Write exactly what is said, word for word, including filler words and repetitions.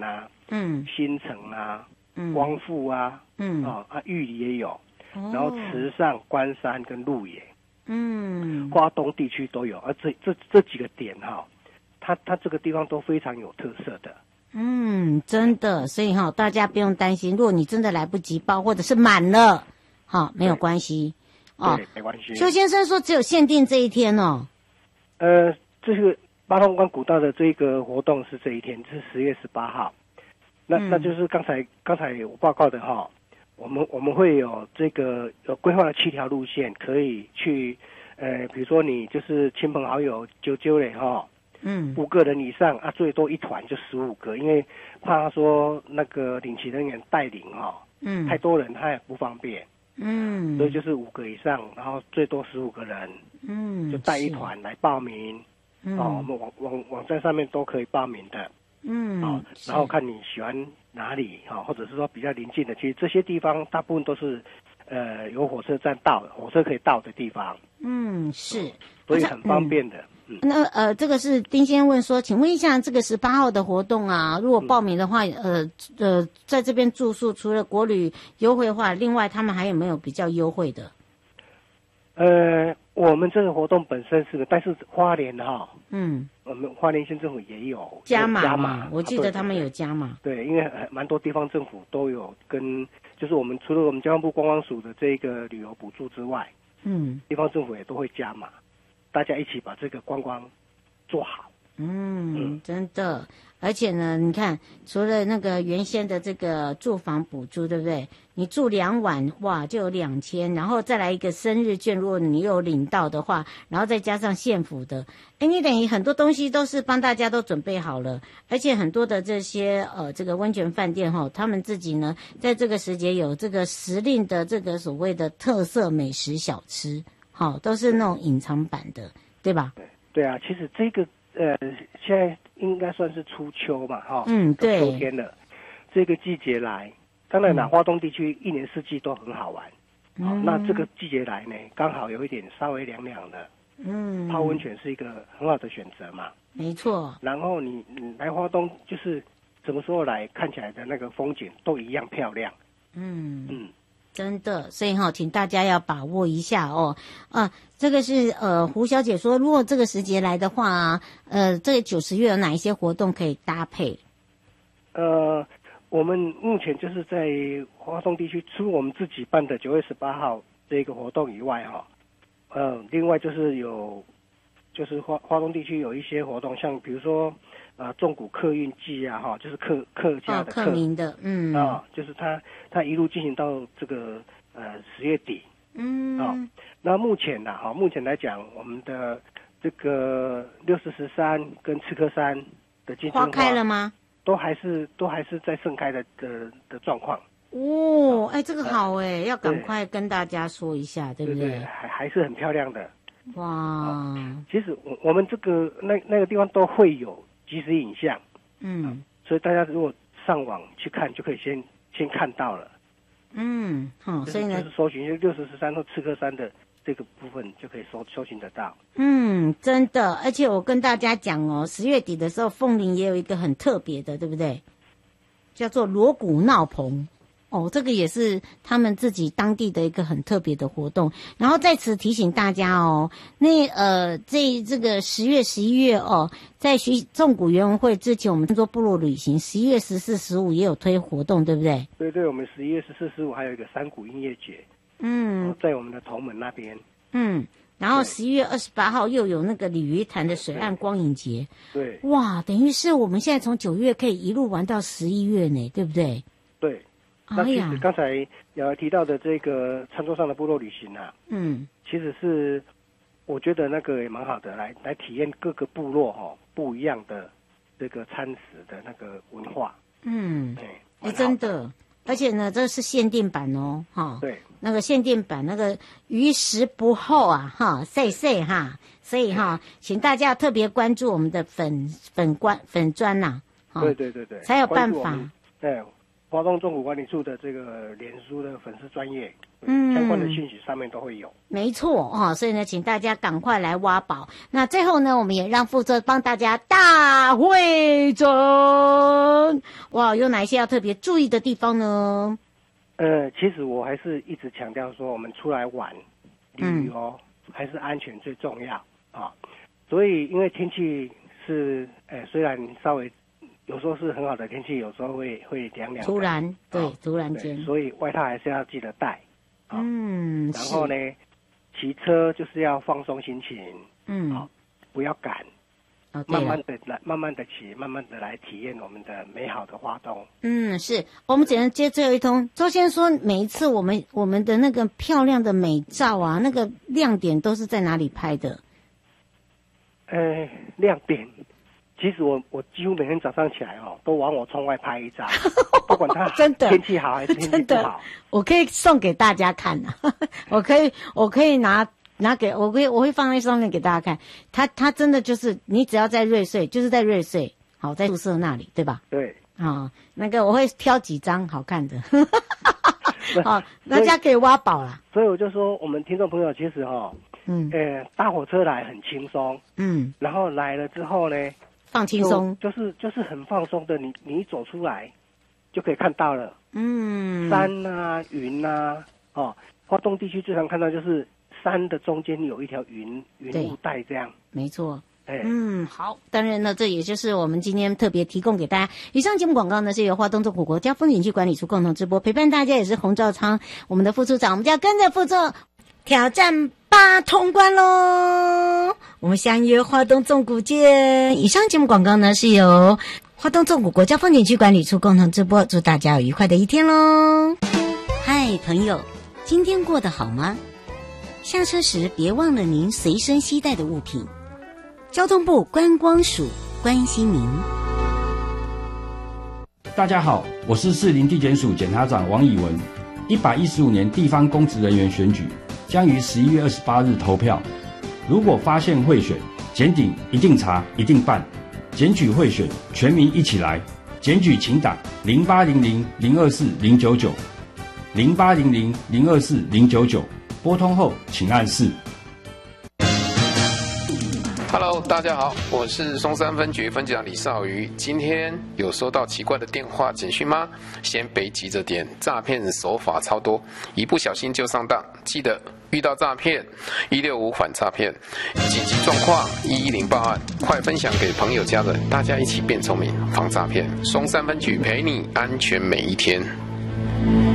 啊， 嗯， 新城啊， 嗯， 光复啊， 嗯， 哦啊，玉里也有， 哦， 然后池上、关山跟鹿野， 嗯， 花东地区都有，而这这这几个点哈，它它这个地方都非常有特色的。 嗯，真的，所以哈、大家不用担心，如果你真的来不及报或者是满了，哈、没有关系哦， 对，没关系。 邱先生说只有限定这一天哦。 呃，这个八通关古道的这个活动是这一天，是十月十八号。那、 嗯、 那就是刚才刚才我报告的哈，我们我们会有这个有规划了七条路线，可以去呃，比如说你就是亲朋好友揪揪嘞哈。 嗯， 五个人以上啊，最多一团就十五个，因为怕说那个领骑人员带领哈， 嗯， 太多人他也不方便， 嗯， 所以就是五个以上，然后最多十五个人， 嗯， 就带一团来报名， 嗯、 哦，我们网网网站上面都可以报名的， 嗯， 哦，然后看你喜欢哪里哈、哦，或者是说比较临近的，其实这些地方大部分都是呃有火车站到，火车可以到的地方， 嗯，是， 所以很方便的。嗯那呃，这个是丁先生问说，请问一下，这个十八号的活动啊，如果报名的话，呃呃，在这边住宿除了国旅优惠的话，另外他们还有没有比较优惠的？ 呃，我们这个活动本身是，但是花莲哈， 嗯， 我们花莲县政府也有加码加码， 我记得他们有加码。 对，因为蛮多地方政府都有跟，就是我们除了我们交通部观光署的这个旅游补助之外， 嗯， 地方政府也都会加码。大家一起把这个观光做好。 嗯， 嗯真的，而且呢，你看，除了那个原先的这个住房补助，对不对？你住两晚，哇，就有两千，然后再来一个生日券，如果你有领到的话，然后再加上县府的，哎，你等于很多东西都是帮大家都准备好了，而且很多的这些呃这个温泉饭店哈，他们自己呢，在这个时节有这个时令的这个所谓的特色美食小吃。好、哦，都是那种隐藏版的，对吧？ 对对啊，其实这个呃，现在应该算是初秋嘛，哈、哦， 嗯，对， 秋天了，这个季节来，当然啦，花东地区一年四季都很好玩， 嗯、 哦，那这个季节来呢，刚好有一点稍微凉凉的， 嗯， 泡温泉是一个很好的选择嘛， 没错。 然后你你来花东，就是什么时候来，看起来的那个风景都一样漂亮， 嗯嗯。 真的，所以哈、哦，请大家要把握一下哦。啊，这个是呃，胡小姐说，如果这个时节来的话，呃，这个九十月有哪一些活动可以搭配？ 呃，我们目前就是在花东地区，除了我们自己办的九月十八号这个活动以外，哈，呃，另外就是有，就是花花东地区有一些活动，像比如说。啊，纵谷客运季啊，哈，就是客客家的客、 哦、客民的，嗯， 啊，就是它它一路进行到这个呃十月底， 嗯， 啊，那目前呢，哈，目前来讲，我们的这个六四十三跟赤科山的金针花花开了吗？ 都还是都还是在盛开的的的状况。 哦，哎，这个好哎、呃，要赶快跟大家说一下，对不对？ 对对，还还是很漂亮的。 哇， 其实我我们这个那那个地方都会有。即时影像， 嗯， 所以大家如果上网去看，就可以先先看到了， 嗯，好、哦，所以呢， 就是搜寻六十十三或赤科山的这个部分就可以搜搜寻得到。 嗯，真的，而且我跟大家讲哦，十月底的时候，凤林也有一个很特别的，对不对？叫做锣鼓闹棚。哦，这个也是他们自己当地的一个很特别的活动。然后在此提醒大家哦，那呃，这这个十月、十一月哦，在学纵谷园文会之前，我们做部落旅行，十一月十四、十五也有推活动，对不对？ 对对，我们十一月十四、十五还有一个山谷音乐节， 嗯， 在我们的头门那边。 嗯，然后十一月二十八号又有那个鲤鱼潭的水岸光影节。 对， 哇，等于是我们现在从九月可以一路玩到十一月呢，对不对？ 对。那其实刚才有提到的这个餐桌上的部落旅行啊， 嗯， 其实是我觉得那个也蛮好的，来来体验各个部落哈、哦、不一样的这个餐食的那个文化。 嗯， 哎、 欸，真的，而且呢，这是限定版哦，哈， 对， 那个限定版那个于时不候啊，哈，岁岁哈，所以哈，请大家特别关注我们的粉粉官粉专呐、啊， 对对对对， 才有办法。 对。 华东纵谷管理处的这个脸书的粉丝专页，嗯，相关的讯息上面都会有。 没错哈、哦，所以呢，请大家赶快来挖宝。那最后呢，我们也让副座帮大家大会诊。哇，有哪一些要特别注意的地方呢？ 呃，其实我还是一直强调说，我们出来玩旅游、嗯、还是安全最重要啊。所以，因为天气是，呃，虽然稍微有时候是很好的天气，有时候会会凉凉。 突然，对， 哦、 突然间， 所以外套还是要记得带。啊、 嗯， 然后呢，骑车就是要放松心情， 嗯， 啊、不要赶。 哦、 慢慢的来，慢慢的骑，慢慢的来体验我们的美好的花东。 嗯，是我们只能接最后一通。周先生说，每一次我们我们的那个漂亮的美照啊，那个亮点都是在哪里拍的？ 呃，亮点，其实我我几乎每天早上起来哦，都往我窗外拍一张，不管它真的天气好还是天气不好， 我可以送给大家看啊，我可以我可以拿。拿给我会我会放在上面给大家看，它它真的就是你只要在瑞穗，就是在瑞穗，好在宿舍那里，对吧？ 对， 啊、哦，那个我会挑几张好看的，好，大家可以挖宝啦。 所以我就说，我们听众朋友其实哈、哦，嗯，呃，搭火车来很轻松，嗯，然后来了之后呢， 放轻松， 就、就是就是很放松的，你你一走出来就可以看到了， 嗯， 山啊云啊，哦，花东地区最常看到就是。山的中间有一条云云雾带，这样没错。 哎， 嗯，好。当然呢，这也就是我们今天特别提供给大家。以上节目广告呢是由花东纵谷国家风景区管理处共同直播，陪伴大家也是洪兆昌，我们的副处长，我们就要跟着副座挑战八通关喽。我们相约花东纵谷见。以上节目广告呢是由花东纵谷国家风景区管理处共同直播，祝大家有愉快的一天喽。嗨，朋友，今天过得好吗？下车时别忘了您随身携带的物品。交通部观光署关心您。 大家好，我是士林地检署检察长王以文。一百一十五年地方公职人员选举将于十一月二十八日投票。如果发现贿选，检警一定查，一定办。检举贿选，全民一起来。检举请打零八零零零二四零九九零八零零零二四零九九。拨通后请按四。 Hello， 大家好，我是松山分局分局长李少瑜。今天有收到奇怪的电话简讯吗？先别急着点，诈骗手法超多，一不小心就上当。记得遇到诈骗，一六五反诈骗，紧急状况一一零报案，快分享给朋友家人，大家一起变聪明，防诈骗。松山分局陪你安全每一天。